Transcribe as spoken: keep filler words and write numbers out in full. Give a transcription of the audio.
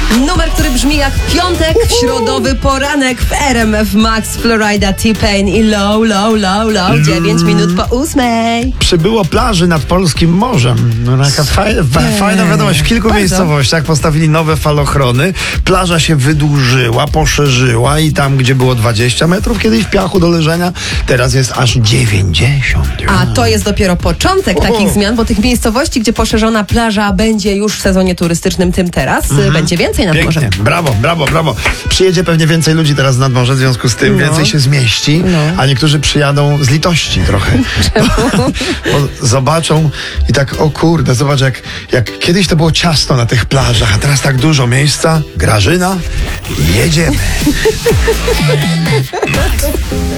Numer, który brzmi jak piątek w środowy poranek w R M F Max, Florida, T-Pain i Low, Low, Low, Low, dziewięć minut po ósmej. Przybyło plaży nad polskim morzem. No, taka fajna, fajna wiadomość. W kilku Bardzo. miejscowościach postawili nowe falochrony. Plaża się wydłużyła, poszerzyła i tam, gdzie było dwadzieścia metrów kiedyś w piachu do leżenia, teraz jest aż dziewięćdziesiąt. A to jest dopiero początek takich zmian, bo tych miejscowości, gdzie poszerzona plaża będzie już w sezonie turystycznym, tym teraz, mhm. będzie więcej nad Pięknie. morzem. Brawo, brawo, brawo. Przyjedzie pewnie więcej ludzi teraz nad morze, w związku z tym No. więcej się zmieści, No. a niektórzy przyjadą z litości trochę. Bo, bo zobaczą i tak, o kurde, zobacz jak, jak kiedyś to było ciasno na tych plażach, a teraz tak dużo miejsca. Grażyna, jedziemy.